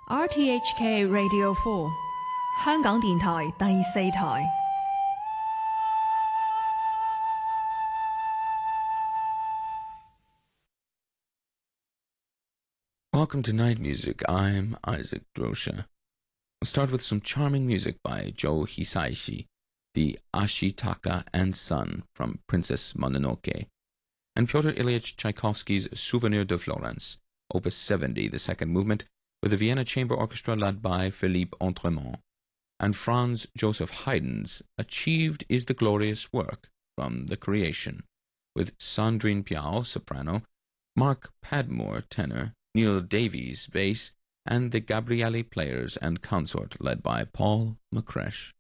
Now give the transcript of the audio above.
RTHK Radio 4香港電台第四台。 Welcome to Night Music. I'm Isaac Drosha. We'll start with some charming music by Joe Hisaishi, the Ashitaka and Son from Princess Mononoke, and Pyotr Ilyich Tchaikovsky's Souvenir de Florence, Opus 70, the second movement, with the Vienna Chamber Orchestra led by Philippe Entremont, and Franz Joseph Haydn's Achieved is the Glorious Work from The Creation, with Sandrine Piao, soprano, Mark Padmore, tenor, Neil Davies, bass, and the Gabrielli Players and Consort led by Paul McCresh.